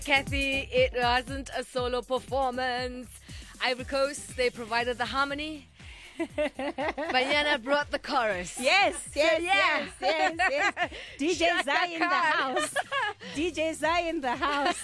Kathy, it wasn't a solo performance. Ivory Coast, they provided the harmony. Banyana brought the chorus. Yes. DJ Shaka Zai in the Khan. house. DJ Zai in the house.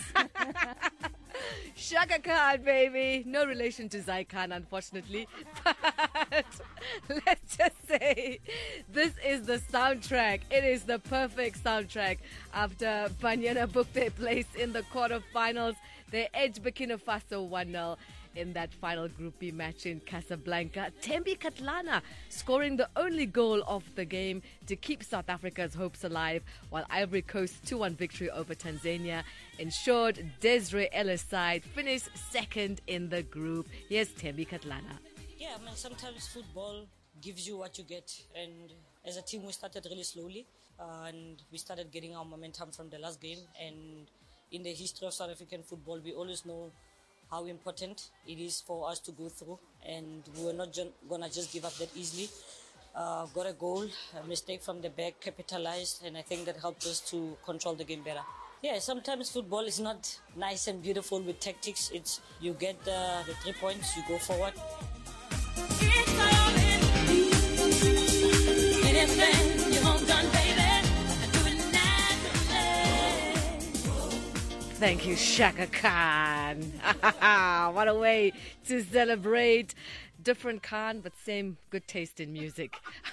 Shaka Khan, baby. No relation to Zai Khan, unfortunately. But let's just say this is the soundtrack. It is the perfect soundtrack. After Banyana booked their place in the quarterfinals, they edged Burkina Faso 1-0 in that final Group B match in Casablanca. Thembi Kgatlana scoring the only goal of the game to keep South Africa's hopes alive, while Ivory Coast's 2-1 victory over Tanzania ensured Desiree Ellis' side finished second in the group. Here's Thembi Kgatlana. Yeah, I mean, sometimes football gives you what you get. And as a team, we started really slowly. And we started getting our momentum from the last game. And in the history of South African football, we always know how important it is for us to go through. And we were not going to just give up that easily. Got a goal, a mistake from the back, capitalized. And I think that helped us to control the game better. Yeah, sometimes football is not nice and beautiful with tactics. It's you get the 3 points, you go forward. Thank you, Shaka Khan. What a way to celebrate. Different Khan, but same good taste in music.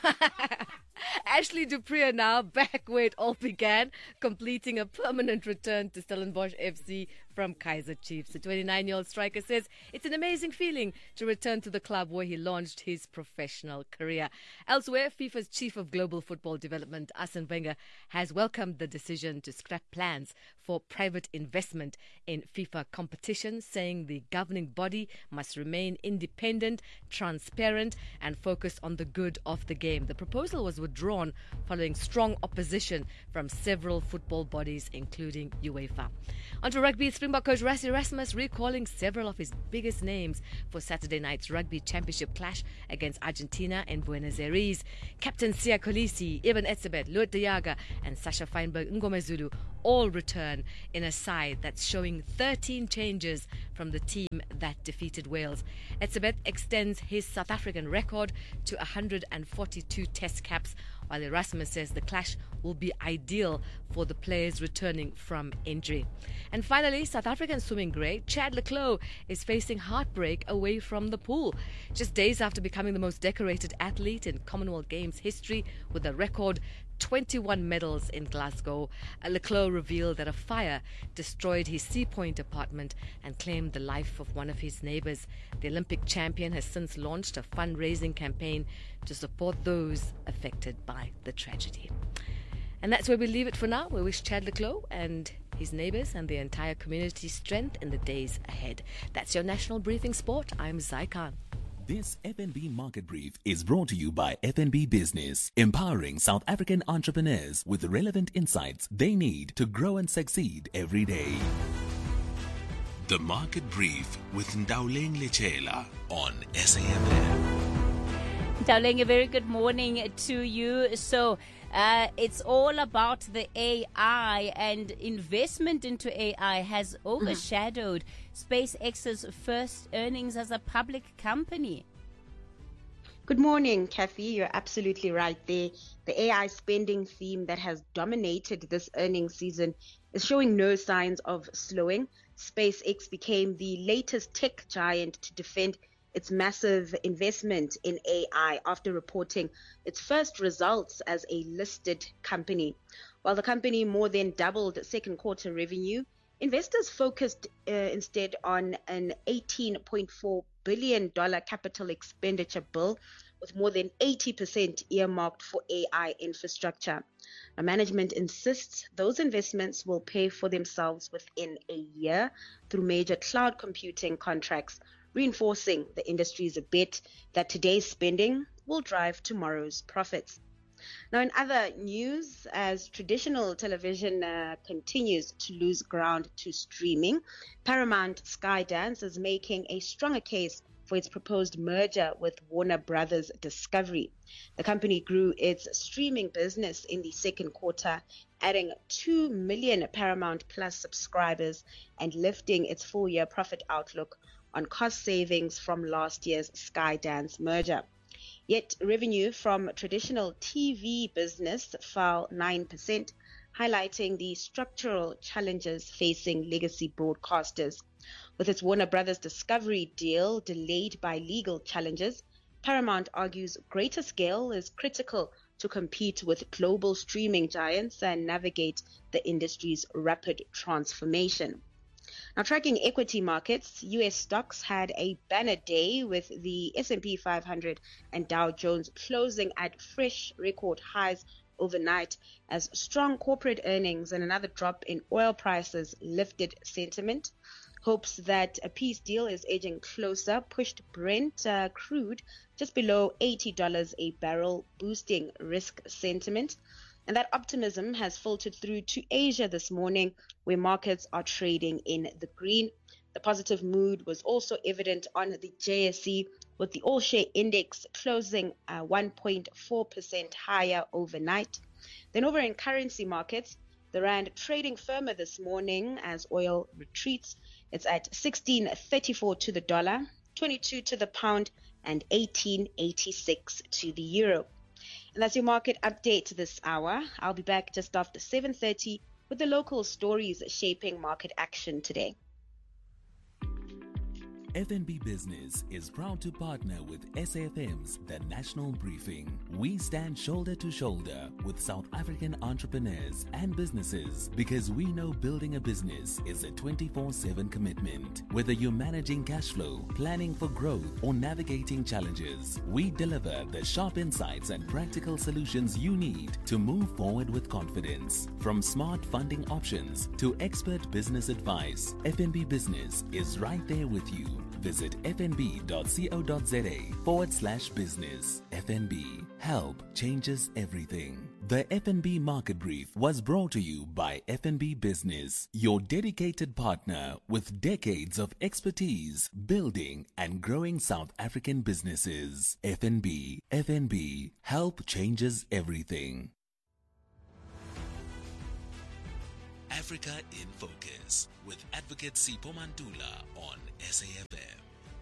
Ashley Dupree now back where it all began, completing a permanent return to Stellenbosch FC from Kaizer Chiefs. The 29-year-old striker says it's an amazing feeling to return to the club where he launched his professional career. Elsewhere, FIFA's chief of global football development, Arsene Wenger, has welcomed the decision to scrap plans for private investment in FIFA competitions, saying the governing body must remain independent, transparent, and focus on the good of the game. The proposal was withdrawn following strong opposition from several football bodies, including UEFA. On to rugby, Springbok coach Rassie Erasmus recalling several of his biggest names for Saturday night's rugby championship clash against Argentina in Buenos Aires. Captain Siya Kolisi, Eben Etzebeth, Lood de Jager, and Sasha Feinberg Ngomezulu all return in a side that's showing 13 changes from the team that defeated Wales. Etzebeth extends his South African record to 142 test caps, while Erasmus says the clash will be ideal for the players returning from injury. And finally, South African swimming great Chad le Clos is facing heartbreak away from the pool. Just days after becoming the most decorated athlete in Commonwealth Games history with a record 21 medals in Glasgow, le Clos revealed that a fire destroyed his Sea Point apartment and claimed the life of one of his neighbours. The Olympic champion has since launched a fundraising campaign to support those affected by the tragedy. And that's where we leave it for now. We wish Chad le Clos and his neighbours and the entire community strength in the days ahead. That's your National Briefing Sport. I'm Zai Khan. This FNB Market Brief is brought to you by FNB Business, empowering South African entrepreneurs with the relevant insights they need to grow and succeed every day. The Market Brief with Ndauleng Lechela on SAFM. Darling, a very good morning to you. So it's all about the AI, and investment into AI has overshadowed SpaceX's first earnings as a public company. Good morning, Kathy. You're absolutely right there. The AI spending theme that has dominated this earnings season is showing no signs of slowing. SpaceX became the latest tech giant to defend its massive investment in AI after reporting its first results as a listed company. While the company more than doubled second quarter revenue, investors focused instead on an $18.4 billion capital expenditure bill, with more than 80% earmarked for AI infrastructure. Now, management insists those investments will pay for themselves within a year through major cloud computing contracts, reinforcing the industry's bet that today's spending will drive tomorrow's profits. Now, in other news, as traditional television continues to lose ground to streaming, Paramount Skydance is making a stronger case for its proposed merger with Warner Brothers Discovery. The company grew its streaming business in the second quarter, adding 2 million Paramount Plus subscribers and lifting its full-year profit outlook on cost savings from last year's Skydance merger. Yet revenue from traditional TV business fell 9%, highlighting the structural challenges facing legacy broadcasters. With its Warner Brothers Discovery deal delayed by legal challenges, Paramount argues greater scale is critical to compete with global streaming giants and navigate the industry's rapid transformation. Now, tracking equity markets, U.S. stocks had a banner day with the S&P 500 and Dow Jones closing at fresh record highs overnight as strong corporate earnings and another drop in oil prices lifted sentiment. Hopes that a peace deal is edging closer pushed Brent crude just below $80 a barrel, boosting risk sentiment. And that optimism has filtered through to Asia this morning, where markets are trading in the green. The positive mood was also evident on the JSE, with the all-share index closing 1.4% higher overnight. Then over in currency markets, the rand trading firmer this morning as oil retreats. It's at 16.34 to the dollar, 22 to the pound, and 18.86 to the euro. And that's your market update this hour. I'll be back just after 7:30 with the local stories shaping market action today. FNB Business is proud to partner with SAFM's The National Briefing. We stand shoulder to shoulder with South African entrepreneurs and businesses because we know building a business is a 24/7 commitment. Whether you're managing cash flow, planning for growth, or navigating challenges, we deliver the sharp insights and practical solutions you need to move forward with confidence. From smart funding options to expert business advice, FNB Business is right there with you. Visit fnb.co.za/business. FNB. Help changes everything. The FNB Market Brief was brought to you by FNB Business, your dedicated partner with decades of expertise building and growing South African businesses. FNB. FNB. Help changes everything. Africa in Focus with Advocate Sipho Mantula on SAFM.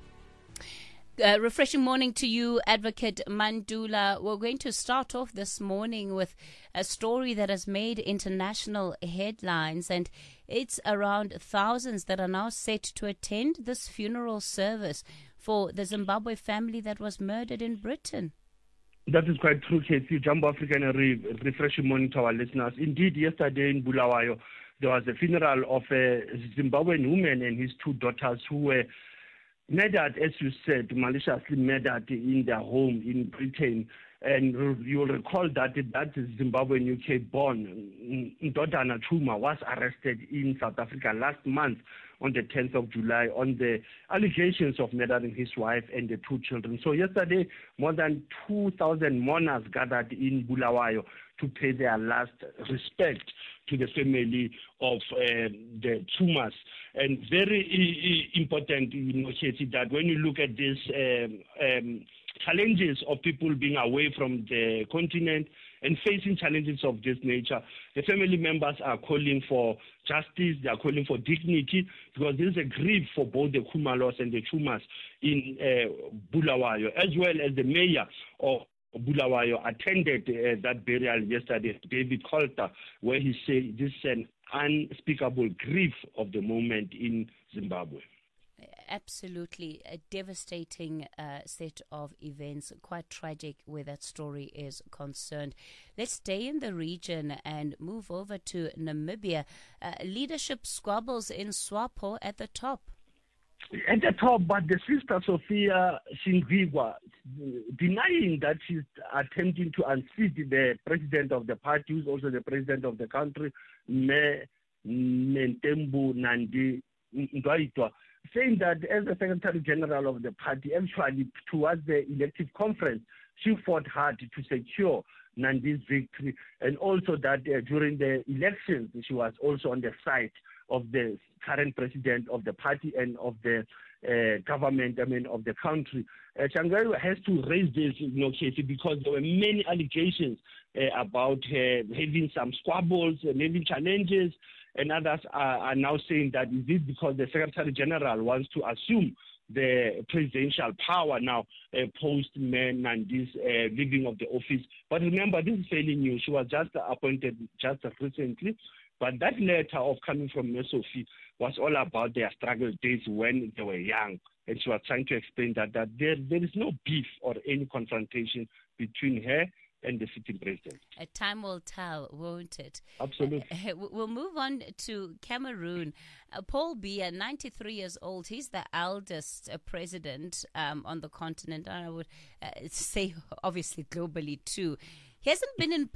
Refreshing morning to you, Advocate Mandula. We're going to start off this morning with a story that has made international headlines, and it's around thousands that are now set to attend this funeral service for the Zimbabwe family that was murdered in Britain. That is quite true, Casey. Jumbo African, a refreshing morning to our listeners. Indeed, yesterday in Bulawayo, there was a funeral of a Zimbabwean woman and his two daughters who were murdered, as you said, maliciously murdered in their home in Britain. And you'll recall that Zimbabwean UK-born Ndodana Chuma was arrested in South Africa last month on the 10th of July on the allegations of murdering his wife and the two children. So yesterday, more than 2,000 mourners gathered in Bulawayo to pay their last respect to the family of the Chumas. And very important, Chesi, that when you look at this challenges of people being away from the continent and facing challenges of this nature, the family members are calling for justice, they are calling for dignity, because this is a grief for both the Khumalos and the Chumas in Bulawayo, as well as the mayor of Bulawayo attended that burial yesterday, David Colter, where he said this is an unspeakable grief of the moment in Zimbabwe. Absolutely a devastating set of events, quite tragic where that story is concerned. Let's stay in the region and move over to Namibia. Leadership squabbles in SWAPO at the top. At the top, but the sister Sophia Shingwigwa denying that she's attempting to unseat the president of the party, who's also the president of the country, Mentembu Nandi Ndwaitwa, saying that as the Secretary General of the party, actually towards the elective conference, she fought hard to secure Nandi's victory, and also that during the elections, she was also on the side of the current president of the party and of the government, of the country. Tsvangirai has to raise this, Casey, because there were many allegations about having some squabbles and having challenges, and others are now saying that is it because the Secretary General wants to assume the presidential power now post-Man and this leaving of the office. But remember, this is fairly new. She was just appointed just recently. But that letter of coming from Ms. Sophie was all about their struggle days when they were young. And she was trying to explain that there is no beef or any confrontation between her and the sitting president. Time will tell, won't it? Absolutely. We'll move on to Cameroon. Paul Biya, 93 years old. He's the eldest president on the continent. I would say, obviously, globally too. He hasn't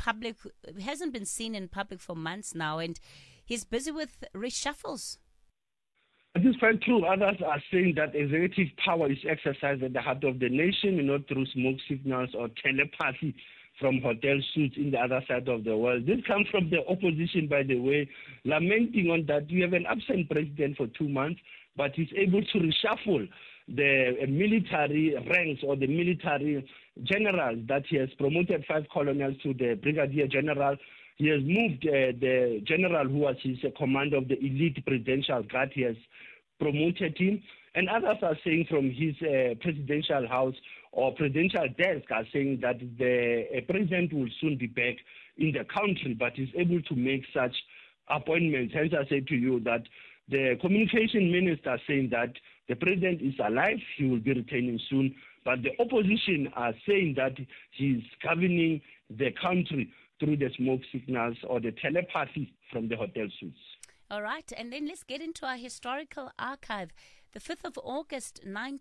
been seen in public for months now, and he's busy with reshuffles. This is quite true. Others are saying that executive power is exercised at the heart of the nation, through smoke signals or telepathy from hotel suites in the other side of the world. This comes from the opposition, by the way, lamenting on that you have an absent president for 2 months, but he's able to reshuffle the military ranks or the military generals that he has promoted 5 colonels to the brigadier general. He has moved the general who was his commander of the elite presidential guard. He has promoted him. And others are saying from his presidential house or presidential desk are saying that the president will soon be back in the country, but is able to make such appointments. Hence, I say to you that the communication minister is saying that the president is alive, he will be returning soon, but the opposition are saying that he's governing the country through the smoke signals or the telepathy from the hotel suites. All right, and then let's get into our historical archive. The 5th of August,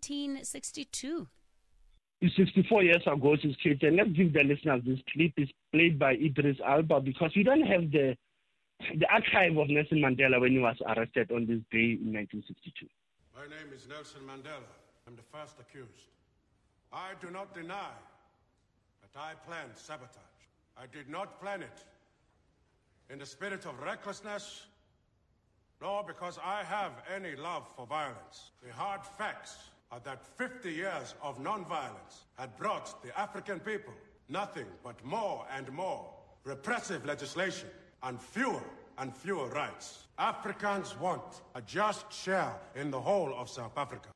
1962. It's 64 years ago, this kid, and let's give the listeners this clip. It's played by Idris Alba because we don't have the archive of Nelson Mandela when he was arrested on this day in 1962. My name is Nelson Mandela. I'm the first accused. I do not deny that I planned sabotage. I did not plan it in the spirit of recklessness, nor because I have any love for violence. The hard facts are that 50 years of non-violence had brought the African people nothing but more and more repressive legislation and fewer rights. Africans want a just share in the whole of South Africa.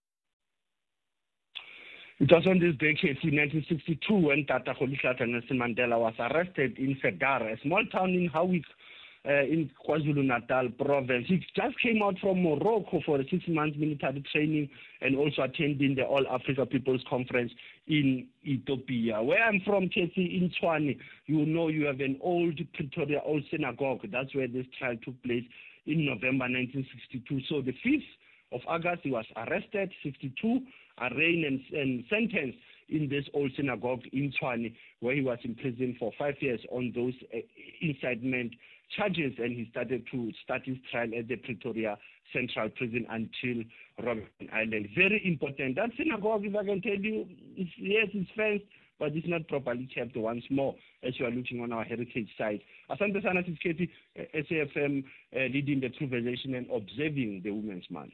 It was on this day, in 1962, when Tata Rolihlahla Nelson Mandela was arrested in Fedar, a small town in Howick, in KwaZulu-Natal province. He just came out from Morocco for a 6-month military training and also attending the All Africa People's Conference in Ethiopia. Where I'm from, Casey, in Tshwane, you have an old Pretoria Old Synagogue. That's where this trial took place in November 1962. So the 5th of August, he was arrested, 62, arraigned and sentenced in this old synagogue in Tshwane, where he was in prison for 5 years on those incitement charges, and he started his trial at the Pretoria Central Prison until Robben Island. Very important. That synagogue, if I can tell you, it's fenced, but it's not properly kept once more as you are looking on our heritage site. Asante sana Tisketi, SAFM leading the Truvezation and observing the Women's Month.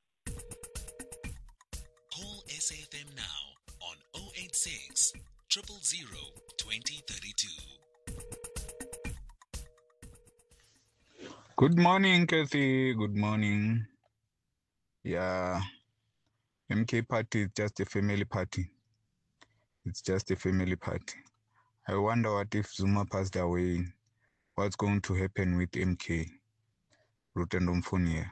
Call SAFM now on 086 000 2032. Good morning, Kathy. Good morning. Yeah, MK party is just a family party. It's just a family party. I wonder what if Zuma passed away, what's going to happen with MK? Rutendo Mfoni.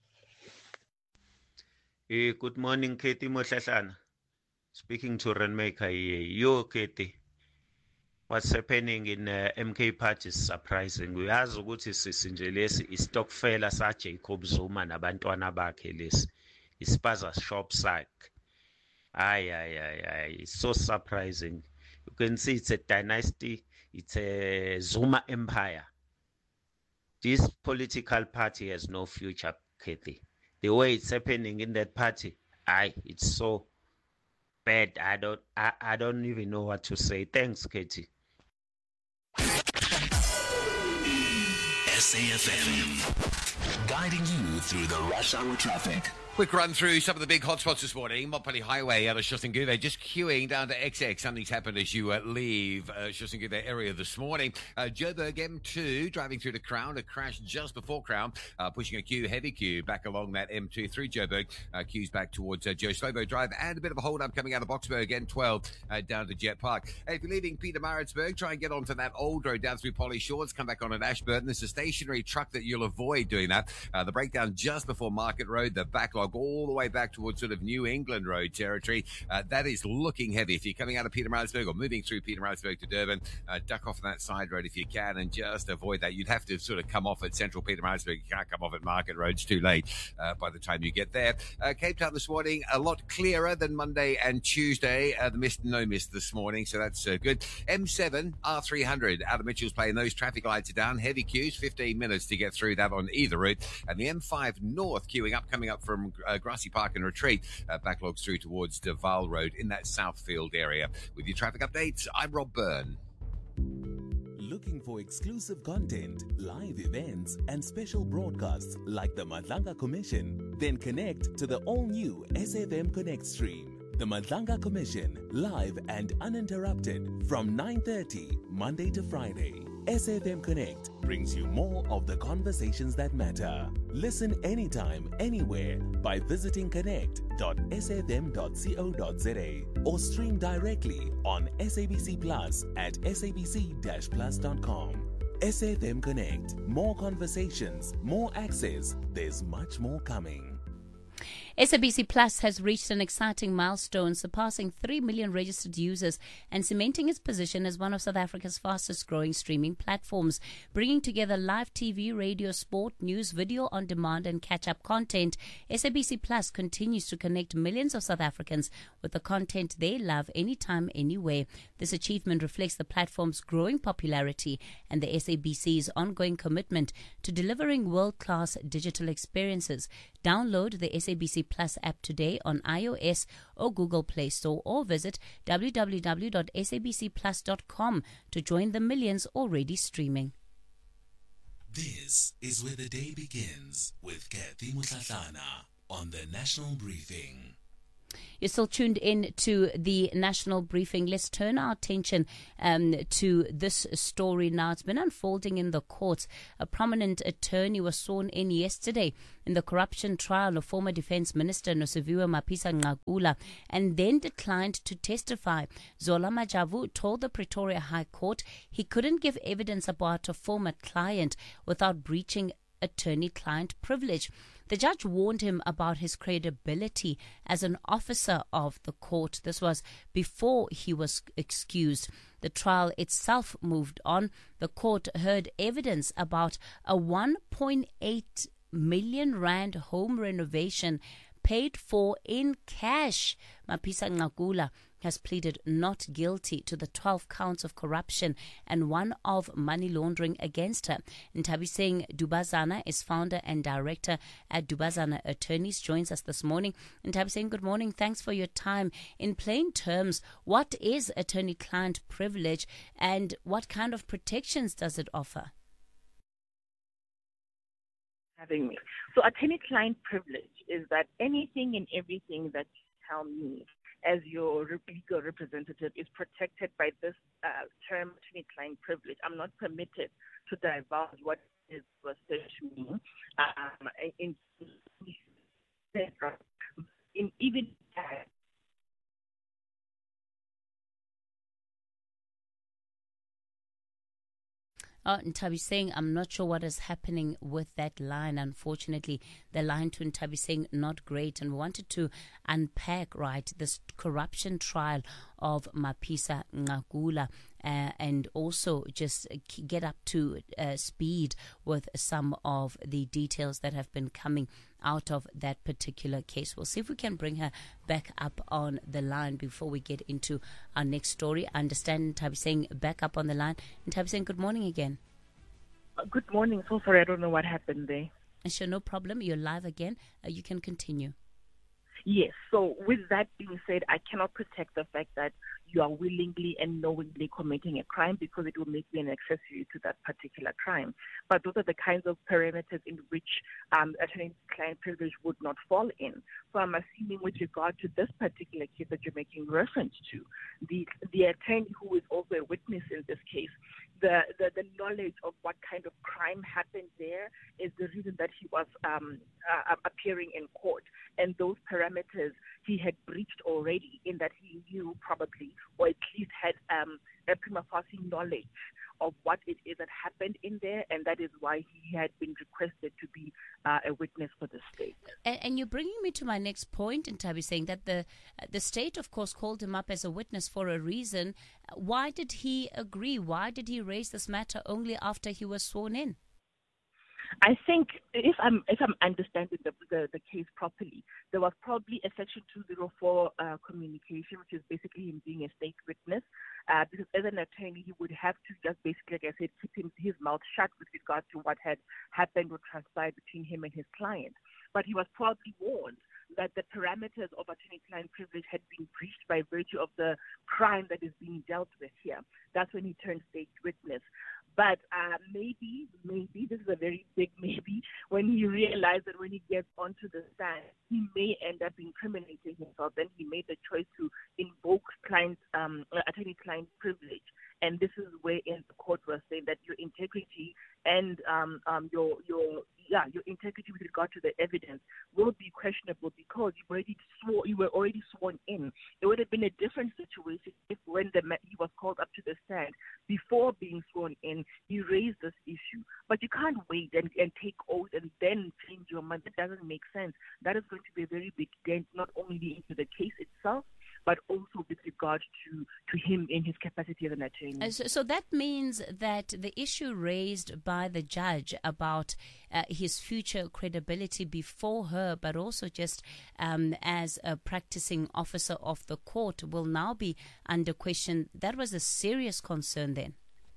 Good morning, Katie Moshahlana. Speaking to Renmaker here. Yo, Katie. What's happening in MK party is surprising. Uyazi ukuthi sisinje lesi istokfela sa Jacob Zuma nabantwana bakhe lesi. Ispaza shop sack. It's so surprising. You can see it's a dynasty. It's a Zuma empire. This political party has no future, Katie. The way it's happening in that party, it's so bad. I don't even know what to say. Thanks, Katie. SAFM guiding you through the rush hour traffic. Quick run through some of the big hotspots this morning. Mopani Highway out of Soshanguve, just queuing down to XX. Something's happened as you leave Soshanguve area this morning. Joburg M2 driving through to Crown. A crash just before Crown, pushing a queue, heavy queue, back along that M2 through Joburg. Queues back towards Joe Slovo Drive, and a bit of a hold up coming out of Boxburg N12 down to Jet Park. If you're leaving Peter Maritzburg, try and get onto that old road down through Polly Shores. Come back on at Ashburton. There's a stationary truck that you'll avoid doing that. The breakdown just before Market Road, the backlog all the way back towards sort of New England Road territory. That is looking heavy. If you're coming out of Peter Maritzburg or moving through Peter Maritzburg to Durban, duck off on that side road if you can and just avoid that. You'd have to sort of come off at Central Peter Maritzburg. You can't come off at Market Road. It's too late by the time you get there. Cape Town this morning, a lot clearer than Monday and Tuesday. The mist, no mist this morning, so that's good. M7, R300, out of Mitchell's Plain. Those traffic lights are down. Heavy queues, 15 minutes to get through that on either route. And the M5 North queuing up, coming up from Grassy Park and Retreat. Backlogs through towards Deval Road in that Southfield area. With your traffic updates, I'm Rob Byrne. Looking for exclusive content, live events, and special broadcasts like the Madlanga Commission? Then connect to the all-new SFM Connect stream. The Madlanga Commission, live and uninterrupted from 9:30 Monday to Friday. SFM Connect brings you more of the conversations that matter. Listen anytime, anywhere by visiting connect.sfm.co.za or stream directly on SABC Plus at sabc-plus.com. SFM Connect. More conversations, more access. There's much more coming. SABC Plus has reached an exciting milestone, surpassing 3 million registered users and cementing its position as one of South Africa's fastest growing streaming platforms. Bringing together live TV, radio, sport, news, video on demand and catch-up content, SABC Plus continues to connect millions of South Africans with the content they love anytime, anywhere. This achievement reflects the platform's growing popularity and the SABC's ongoing commitment to delivering world-class digital experiences. Download the SABC Plus app today on iOS or Google Play Store, or visit www.sabcplus.com to join the millions already streaming. This is where the day begins with Kathy Mutlatlana on the National Briefing. You're still tuned in to the National Briefing. Let's turn our attention to this story now. It's been unfolding in the courts. A prominent attorney was sworn in yesterday in the corruption trial of former Defence Minister Nosiviwe Mapisa-Nqakula and then declined to testify. Zola Majavu told the Pretoria High Court he couldn't give evidence about a former client without breaching attorney-client privilege. The judge warned him about his credibility as an officer of the court. This was before he was excused. The trial itself moved on. The court heard evidence about a 1.8 million rand home renovation paid for in cash. Mapisa-Nqakula has pleaded not guilty to the 12 counts of corruption and one of money laundering against her. Ntabiseng Dubazana is founder and director at Dubazana Attorneys, joins us this morning. Ntabiseng, good morning. Thanks for your time. In plain terms, what is attorney-client privilege and what kind of protections does it offer? Having me. So attorney-client privilege is that anything and everything that you tell me as your legal representative is protected by this term, attorney-client privilege. I'm not permitted to divulge what is said to me in even that. Ntabiseng, I'm not sure what is happening with that line. Unfortunately, the line to Ntabiseng not great, and we wanted to unpack this corruption trial of Mapisa-Nqakula and also just get up to speed with some of the details that have been coming out of that particular case. We'll see if we can bring her back up on the line before we get into our next story. I understand Ntabiseng back up on the line. Ntabiseng, good morning again. Good morning. So sorry, I don't know what happened there. Sure, no problem. You're live again. You can continue. Yes. So with that being said, I cannot protect the fact that you are willingly and knowingly committing a crime because it will make you an accessory to that particular crime. But those are the kinds of parameters in which attorney-client privilege would not fall in. So I'm assuming with regard to this particular case that you're making reference to, the attorney who is also a witness in this case, the knowledge of what kind of crime happened there is the reason that he was appearing in court. And those parameters he had breached already in that he knew probably, or at least had a prima facie knowledge of what it is that happened in there, and that is why he had been requested to be a witness for the state. And you're bringing me to my next point, Ntabi, saying that the state, of course, called him up as a witness for a reason. Why did he agree? Why did he raise this matter only after he was sworn in? I think if I'm understanding the case properly, there was probably a Section 204 communication, which is basically him being a state witness, because as an attorney, he would have to just basically, like I said, keep his mouth shut with regard to what had happened or transpired between him and his client. But he was probably warned that the parameters of attorney-client privilege had been breached by virtue of the crime that is being dealt with here. That's when he turned state witness. But maybe, this is a very big maybe, when he realized that when he gets onto the stand, he may end up incriminating himself. Then he made the choice to invoke attorney-client privilege. And this is where in the court was saying that your integrity and your integrity with regard to the evidence will be questionable because you were already sworn in. It would have been a different situation if when he was called up to the stand before being sworn in, he raised this issue. But you can't wait and take oath and then change your mind. That doesn't make sense. That is going to be a very big dent, not only into the case itself, but also with regard to him in his capacity as an attorney. So that means that the issue raised by the judge about his future credibility before her, but also just as a practicing officer of the court, will now be under question. That was a serious concern then.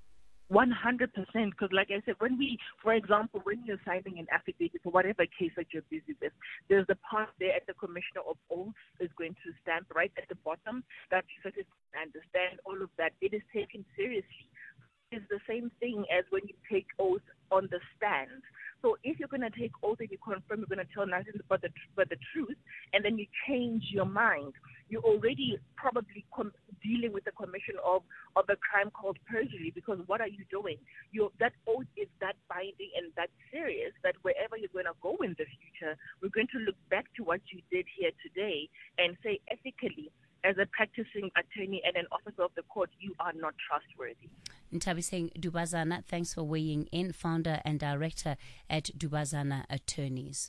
100%, because like I said, for example, when you're signing an affidavit for whatever case that you're busy with, there's the part there at the Commissioner of Oaths is going to stamp right at the bottom that you understand all of that. It is taken seriously. It's the same thing as when you take oath on the stand. So if you're going to take oath and you confirm you're going to tell nothing but the truth, and then you change your mind, you're already probably dealing with the commission of a crime called perjury, because what are you doing? That oath is that binding and that serious that wherever you're going to go in the future, we're going to look back to what you did here today and say ethically, as a practicing attorney and an officer of the court, you are not trustworthy. Ntabiseng Dubazana, thanks for weighing in, founder and director at Dubazana Attorneys.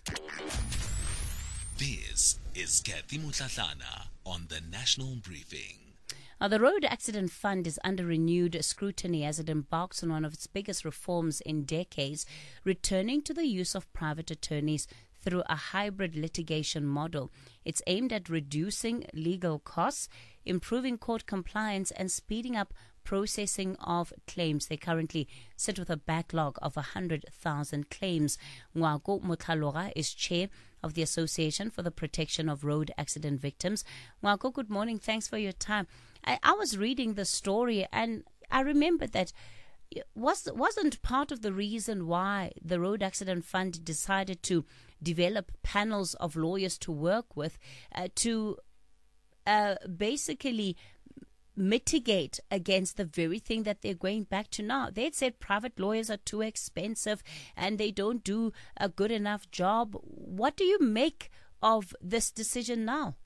This is Kathy Mutlatlana on the National Briefing. Now, the Road Accident Fund is under renewed scrutiny as it embarks on one of its biggest reforms in decades, returning to the use of private attorneys through a hybrid litigation model. It's aimed at reducing legal costs, improving court compliance, and speeding up processing of claims. They currently sit with a backlog of 100,000 claims. Ngwako Motlhalora is chair of the Association for the Protection of Road Accident Victims. Ngwako, good morning. Thanks for your time. I was reading the story and I remembered that wasn't part of the reason why the Road Accident Fund decided to develop panels of lawyers to work with to basically mitigate against the very thing that they're going back to now. They'd said private lawyers are too expensive and they don't do a good enough job. What do you make of this decision now?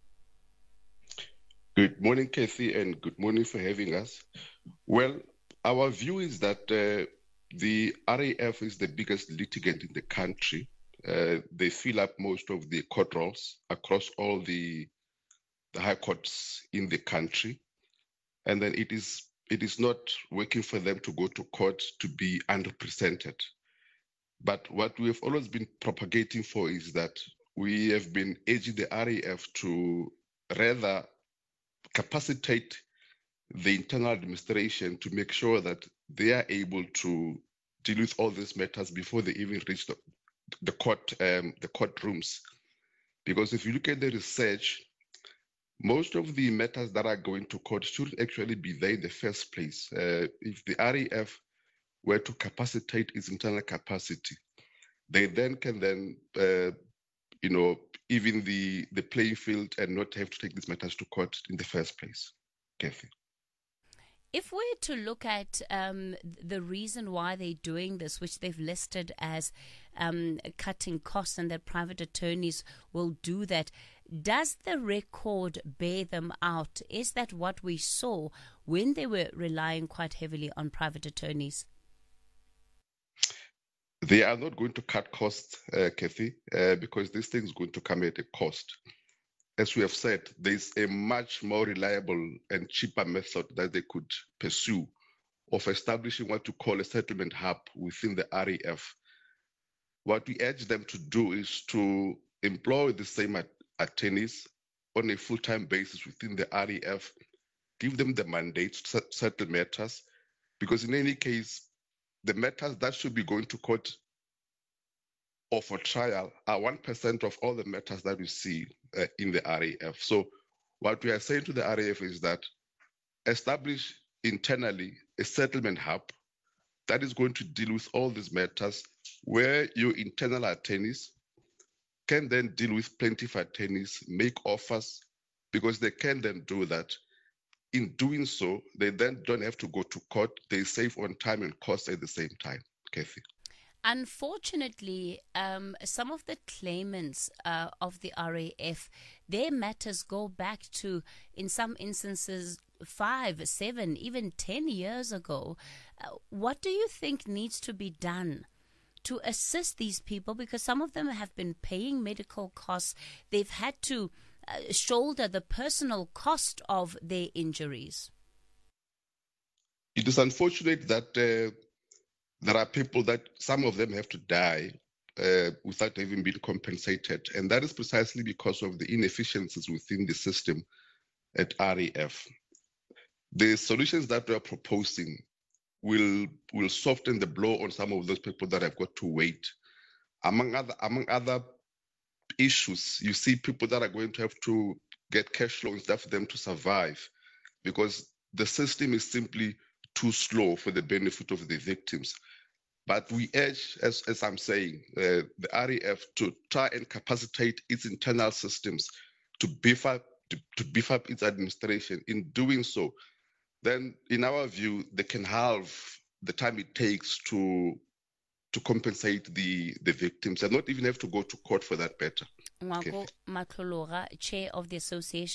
Good morning, Kathy, and good morning for having us. Well, our view is that the RAF is the biggest litigant in the country. They fill up most of the court rolls across all the high courts in the country. And then it is not working for them to go to court to be unrepresented. But what we have always been propagating for is that we have been urging the RAF to rather capacitate the internal administration to make sure that they are able to deal with all these matters before they even reach the courtrooms. Because if you look at the research, most of the matters that are going to court should actually be there in the first place. If the RAF were to capacitate its internal capacity, they then can even the playing field and not have to take these matters to court in the first place. Kathy. If we're to look at the reason why they're doing this, which they've listed as cutting costs and that private attorneys will do that, does the record bear them out? Is that what we saw when they were relying quite heavily on private attorneys? They are not going to cut costs, Kathy, because this thing is going to come at a cost. As we have said, there's a much more reliable and cheaper method that they could pursue of establishing what you call a settlement hub within the RAF. What we urge them to do is to employ the same attorneys on a full-time basis within the RAF, give them the mandate to settle matters, because in any case, the matters that should be going to court or for trial are 1% of all the matters that we see in the RAF. So what we are saying to the RAF is that establish internally a settlement hub that is going to deal with all these matters, where your internal attorneys can then deal with plaintiff attorneys, make offers, because they can then do that. In doing so, they then don't have to go to court. They save on time and cost at the same time. Kathy. Unfortunately, some of the claimants of the RAF, their matters go back to, in some instances, 5, 7, even 10 years ago. What do you think needs to be done to assist these people? Because some of them have been paying medical costs. They've had to shoulder the personal cost of their injuries. It is unfortunate that there are people that some of them have to die without having been compensated. And that is precisely because of the inefficiencies within the system at RAF. The solutions that we are proposing will soften the blow on some of those people that have got to wait. Among other issues, you see people that are going to have to get cash loans for them to survive, because the system is simply too slow for the benefit of the victims. But we urge, as I'm saying, the RAF to try and capacitate its internal systems to beef up its administration. In doing so, then, in our view, they can halve the time it takes to compensate the victims and not even have to go to court for that matter. Ngwako Matlologa, Chair of the Association